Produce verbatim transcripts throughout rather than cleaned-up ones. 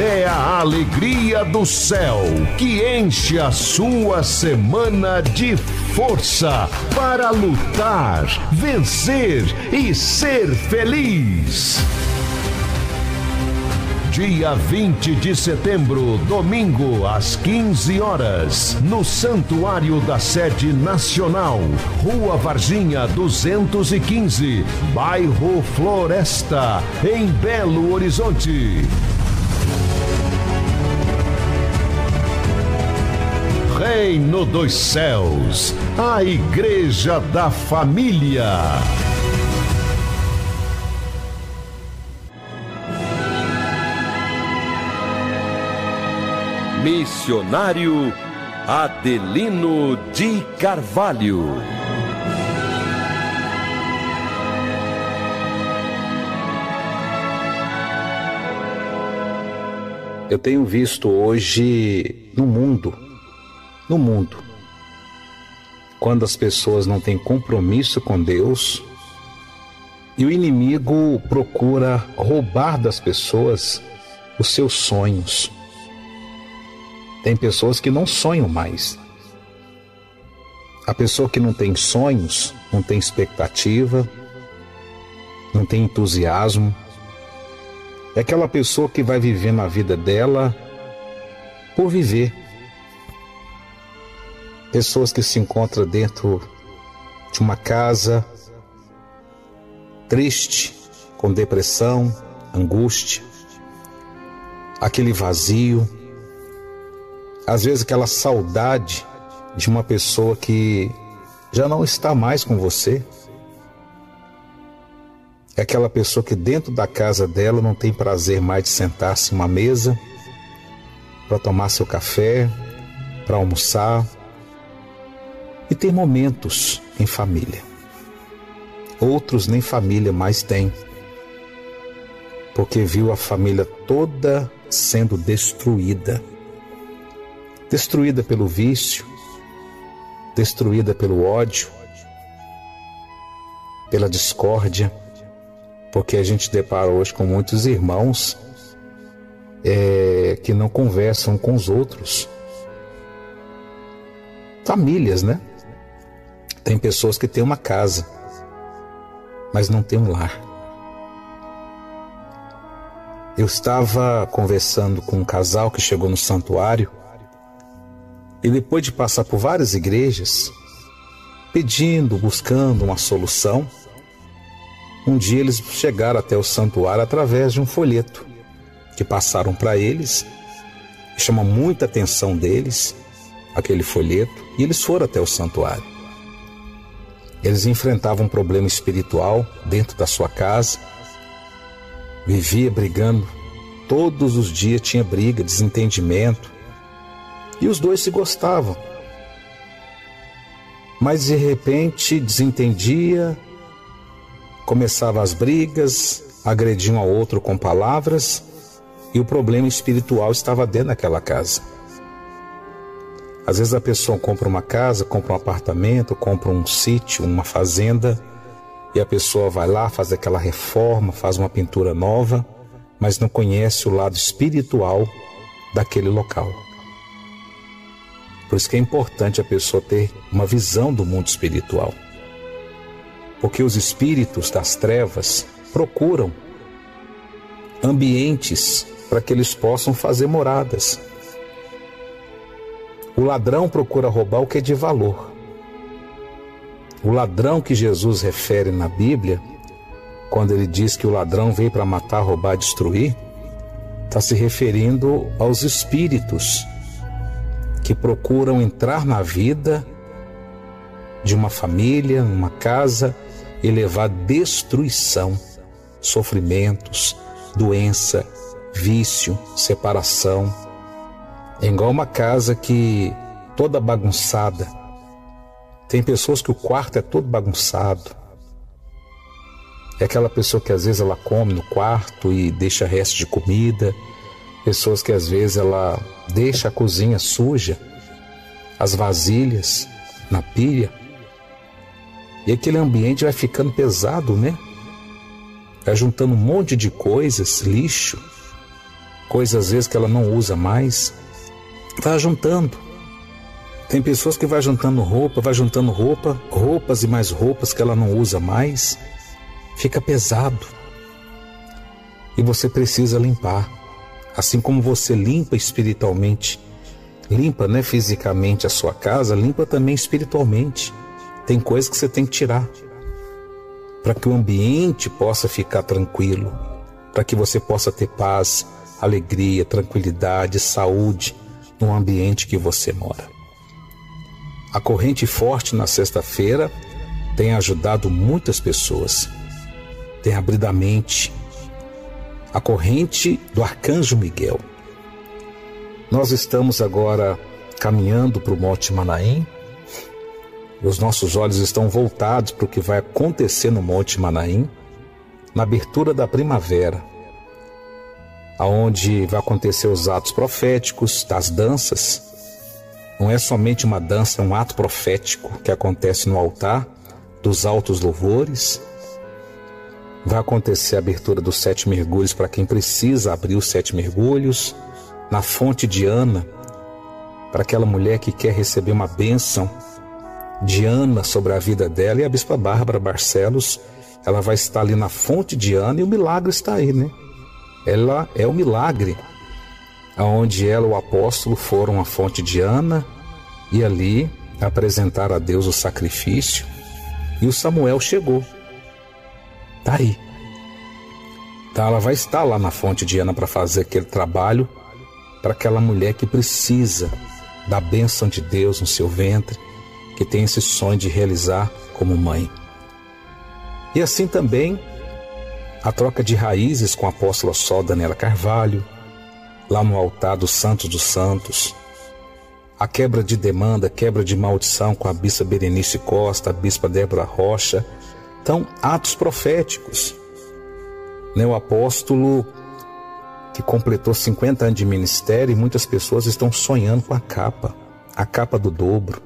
É a alegria do céu que enche a sua semana de força para lutar, vencer e ser feliz. Dia vinte de setembro, domingo, às quinze horas, no Santuário da Sede Nacional, Rua Varginha duzentos e quinze, bairro Floresta, em Belo Horizonte. Reino dos Céus, a Igreja da Família. Missionário Adelino de Carvalho. Eu tenho visto hoje no mundo, no mundo, quando as pessoas não têm compromisso com Deus e o inimigo procura roubar das pessoas os seus sonhos. Tem pessoas que não sonham mais. A pessoa que não tem sonhos, não tem expectativa, não tem entusiasmo, é aquela pessoa que vai viver na vida dela por viver. Pessoas que se encontram dentro de uma casa triste, com depressão, angústia, aquele vazio, às vezes aquela saudade de uma pessoa que já não está mais com você. É aquela pessoa que dentro da casa dela não tem prazer mais de sentar-se em uma mesa para tomar seu café, para almoçar e ter momentos em família. Outros nem família mais têm, porque viu a família toda sendo destruída. Destruída pelo vício, destruída pelo ódio, pela discórdia, porque a gente depara hoje com muitos irmãos é, que não conversam com os outros. Famílias, né? Tem pessoas que têm uma casa, mas não têm um lar. Eu estava conversando com um casal que chegou no santuário e depois de passar por várias igrejas, pedindo, buscando uma solução, um dia eles chegaram até o santuário através de um folheto que passaram para eles, que chama muita atenção deles, aquele folheto, e eles foram até o santuário. Eles enfrentavam um problema espiritual dentro da sua casa, vivia brigando, todos os dias tinha briga, desentendimento, e os dois se gostavam. Mas de repente desentendia, começava as brigas, agrediam um ao outro com palavras, e o problema espiritual estava dentro daquela casa. Às vezes a pessoa compra uma casa, compra um apartamento, compra um sítio, uma fazenda, e a pessoa vai lá, faz aquela reforma, faz uma pintura nova, mas não conhece o lado espiritual daquele local. Por isso que é importante a pessoa ter uma visão do mundo espiritual. Porque os espíritos das trevas procuram ambientes para que eles possam fazer moradas. O ladrão procura roubar o que é de valor. O ladrão que Jesus refere na Bíblia, quando ele diz que o ladrão veio para matar, roubar, destruir, está se referindo aos espíritos que procuram entrar na vida de uma família, numa casa, e levar destruição, sofrimentos, doença, vício, separação. É igual uma casa que toda bagunçada. Tem pessoas que o quarto é todo bagunçado. É aquela pessoa que às vezes ela come no quarto e deixa resto de comida. Pessoas que às vezes ela deixa a cozinha suja, as vasilhas na pia. E aquele ambiente vai ficando pesado, né? Vai juntando um monte de coisas, lixo. coisas às vezes que ela não usa mais, vai juntando. Tem pessoas que vai juntando roupa, vai juntando roupa, roupas e mais roupas que ela não usa mais, fica pesado. E você precisa limpar. Assim como você limpa espiritualmente, limpa, né, fisicamente a sua casa, limpa também espiritualmente. Tem coisas que você tem que tirar para que o ambiente possa ficar tranquilo, para que você possa ter paz, alegria, tranquilidade, saúde no ambiente que você mora. A corrente forte na sexta-feira tem ajudado muitas pessoas, tem abrido a mente. A corrente do Arcanjo Miguel. Nós estamos agora caminhando para o Monte Manaim. Os nossos olhos estão voltados para o que vai acontecer no Monte Manaim, na abertura da primavera, aonde vai acontecer os atos proféticos, das danças. Não é somente uma dança, é um ato profético que acontece no altar dos altos louvores. Vai acontecer a abertura dos sete mergulhos para quem precisa abrir os sete mergulhos. Na fonte de Ana, para aquela mulher que quer receber uma bênção de Ana sobre a vida dela. E a bispa Bárbara Barcelos, ela vai estar ali na fonte de Ana e o milagre está aí, né? Ela é o milagre, aonde ela e o apóstolo foram à fonte de Ana e ali apresentaram a Deus o sacrifício. E o Samuel chegou. Está aí. Então ela vai estar lá na fonte de Ana para fazer aquele trabalho para aquela mulher que precisa da bênção de Deus no seu ventre, que tem esse sonho de realizar como mãe. E assim também a troca de raízes com a apóstola Sol Daniela Carvalho, lá no altar dos Santos dos Santos, a quebra de demanda, quebra de maldição com a bispa Berenice Costa, a bispa Débora Rocha. Então, atos proféticos. Né, o apóstolo que completou cinquenta anos de ministério e muitas pessoas estão sonhando com a capa, a capa do dobro.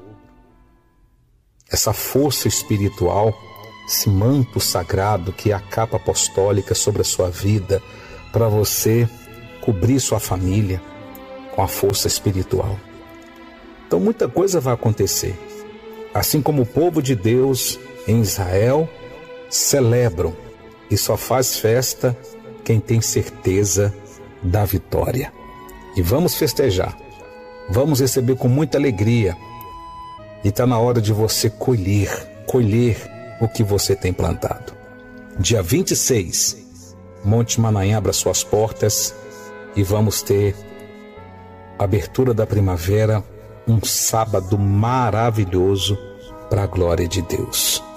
Essa força espiritual, esse manto sagrado que é a capa apostólica sobre a sua vida, para você cobrir sua família com a força espiritual. Então muita coisa vai acontecer. Assim como o povo de Deus em Israel celebram, e só faz festa quem tem certeza da vitória. E vamos festejar, vamos receber com muita alegria. E está na hora de você colher, colher o que você tem plantado. Dia vinte e seis, Monte Manaim abre as suas portas e vamos ter a abertura da primavera, um sábado maravilhoso para a glória de Deus.